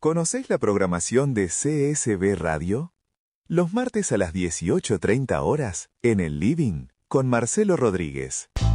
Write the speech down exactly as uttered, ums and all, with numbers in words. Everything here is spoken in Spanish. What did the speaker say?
¿Conocéis la programación de C S B Radio? Los martes a las dieciocho treinta horas, en el Living, con Marcelo Rodríguez.